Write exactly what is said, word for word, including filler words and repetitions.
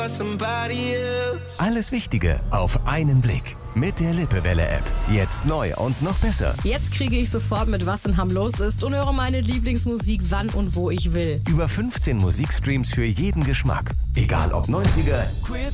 Alles Wichtige auf einen Blick. Mit der Lippewelle-App. Jetzt neu und noch besser. Jetzt kriege ich sofort mit, was in Hamm los ist und höre meine Lieblingsmusik, wann und wo ich will. Über fünfzehn Musikstreams für jeden Geschmack. Egal ob neunziger,